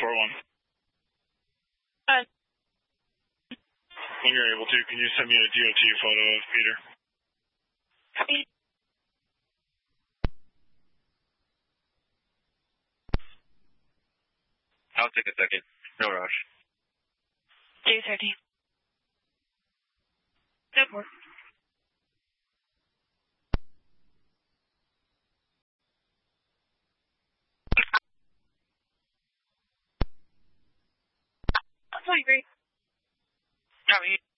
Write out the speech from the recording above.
401. Uh, When you're able to, can you send me a DOT photo of Peter? I'll take a second. No rush. 213. Good work. That's not great. How are you?